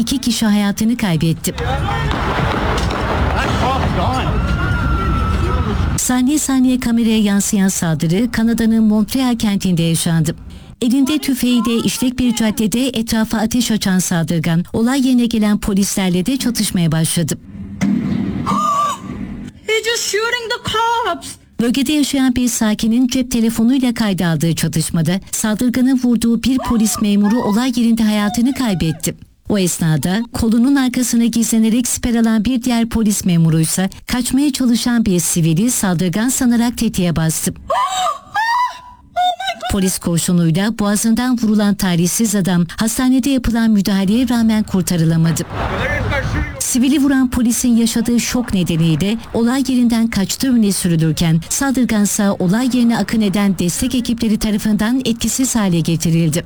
2 kişi hayatını kaybetti. Saniye saniye kameraya yansıyan saldırı Kanada'nın Montreal kentinde yaşandı. Elinde tüfeğiyle işlek bir caddede etrafa ateş açan saldırgan, olay yerine gelen polislerle de çatışmaya başladı. Bölgede yaşayan bir sakinin cep telefonuyla kayda aldığı çatışmada saldırganın vurduğu bir polis memuru olay yerinde hayatını kaybetti. O esnada kolunun arkasına gizlenerek siper alan bir diğer polis memuruysa kaçmaya çalışan bir sivili saldırgan sanarak tetiğe bastı. Polis kurşunuyla boğazından vurulan talihsiz adam hastanede yapılan müdahaleye rağmen kurtarılamadı. Sivili vuran polisin yaşadığı şok nedeniyle olay yerinden kaçtığı öne sürülürken saldırgansa olay yerine akın eden destek ekipleri tarafından etkisiz hale getirildi.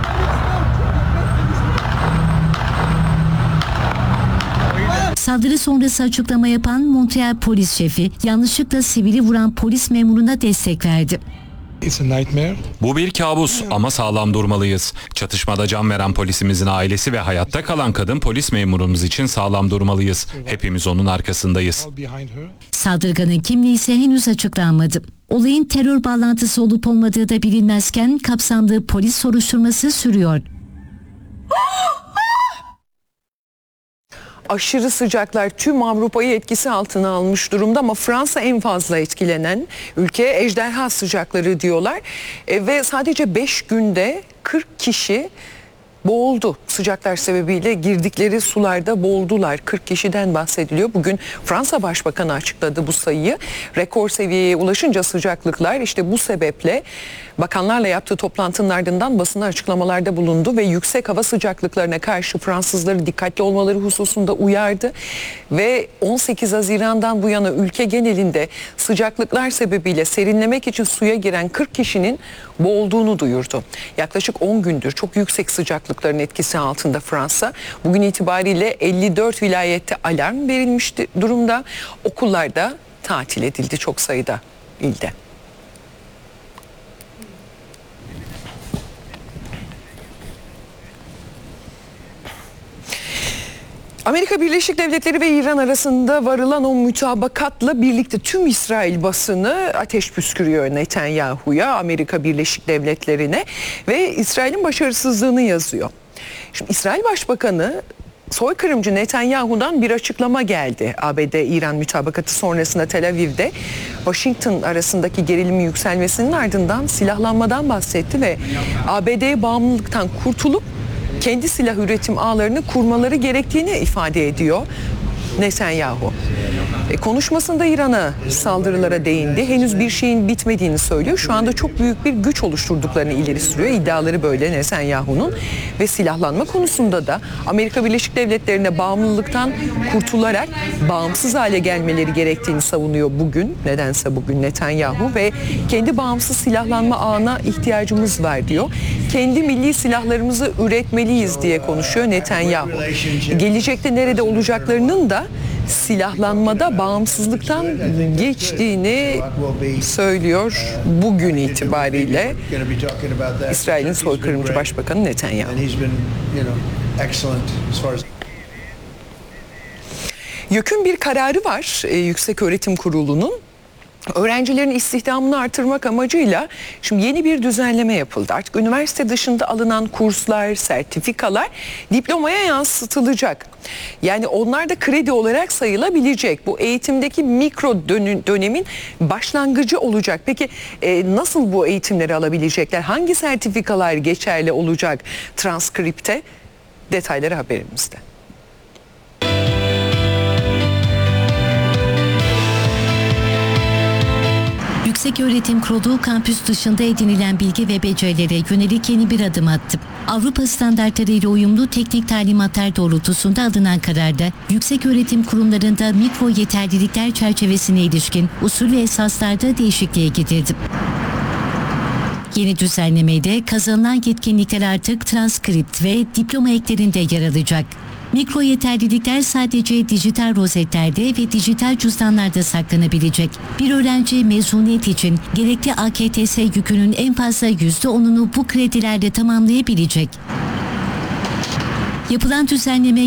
Saldırı sonrası açıklama yapan Montreal polis şefi yanlışlıkla sivili vuran polis memuruna destek verdi. Bu bir kabus ama sağlam durmalıyız. Çatışmada can veren polisimizin ailesi ve hayatta kalan kadın polis memurumuz için sağlam durmalıyız. Hepimiz onun arkasındayız. Saldırganın kimliği ise henüz açıklanmadı. Olayın terör bağlantısı olup olmadığı da bilinmezken kapsamlı polis soruşturması sürüyor. Aşırı sıcaklar tüm Avrupa'yı etkisi altına almış durumda ama Fransa en fazla etkilenen ülke. Ejderha sıcakları diyorlar ve sadece 5 günde 40 kişi boğuldu. Sıcaklar sebebiyle girdikleri sularda boğuldular. 40 kişiden bahsediliyor. Bugün Fransa Başbakanı açıkladı bu sayıyı. Rekor seviyeye ulaşınca sıcaklıklar işte bu sebeple bakanlarla yaptığı toplantının ardından basına açıklamalarda bulundu ve yüksek hava sıcaklıklarına karşı Fransızları dikkatli olmaları hususunda uyardı. Ve 18 Haziran'dan bu yana ülke genelinde sıcaklıklar sebebiyle serinlemek için suya giren 40 kişinin boğulduğunu duyurdu. Yaklaşık 10 gündür çok yüksek sıcaklıkların etkisi altında Fransa. Bugün itibariyle 54 vilayette alarm verilmiş durumda. Okullarda tatil edildi çok sayıda ilde. Amerika Birleşik Devletleri ve İran arasında varılan o mütabakatla birlikte tüm İsrail basını ateş püskürüyor Netanyahu'ya, Amerika Birleşik Devletleri'ne ve İsrail'in başarısızlığını yazıyor. Şimdi İsrail Başbakanı soykırımcı Netanyahu'dan bir açıklama geldi. ABD-İran mütabakatı sonrasında Tel Aviv'de Washington arasındaki gerilimin yükselmesinin ardından silahlanmadan bahsetti ve ABD'ye bağımlılıktan kurtulup kendi silah üretim ağlarını kurmaları gerektiğini ifade ediyor Netanyahu. Konuşmasında İran'a saldırılara değindi. Henüz bir şeyin bitmediğini söylüyor. Şu anda çok büyük bir güç oluşturduklarını ileri sürüyor. İddiaları böyle Netanyahu'nun. Ve silahlanma konusunda da Amerika Birleşik Devletleri'ne bağımlılıktan kurtularak bağımsız hale gelmeleri gerektiğini savunuyor bugün. Nedense bugün Netanyahu ve kendi bağımsız silahlanma ağına ihtiyacımız var diyor. Kendi milli silahlarımızı üretmeliyiz diye konuşuyor Netanyahu. Gelecekte nerede olacaklarının da silahlanmada bağımsızlıktan geçtiğini söylüyor bugün itibariyle İsrail'in soykırımcı başbakanı Netanyahu. YÖK'ün bir kararı var Yükseköğretim Kurulu'nun. Öğrencilerin istihdamını artırmak amacıyla şimdi yeni bir düzenleme yapıldı. Artık üniversite dışında alınan kurslar, sertifikalar diplomaya yansıtılacak. Yani onlar da kredi olarak sayılabilecek. Bu eğitimdeki mikro dönemin başlangıcı olacak. Peki nasıl bu eğitimleri alabilecekler? Hangi sertifikalar geçerli olacak transkripte? Detayları haberimizde. Yükseköğretim Kurulu kampüs dışında edinilen bilgi ve becerilere yönelik yeni bir adım attı. Avrupa standartlarıyla uyumlu teknik talimatlar doğrultusunda alınan kararda yükseköğretim kurumlarında mikro yeterlilikler çerçevesine ilişkin usul ve esaslarda değişikliğe gidildi. Yeni düzenlemede kazanılan yetkinlikler artık transkript ve diploma eklerinde yer alacak. Mikro yeterlilikler sadece dijital rozetlerde ve dijital cüzdanlarda saklanabilecek. Bir öğrenci mezuniyet için gerekli AKTS yükünün en fazla %10'unu bu kredilerle tamamlayabilecek. Yapılan düzenleme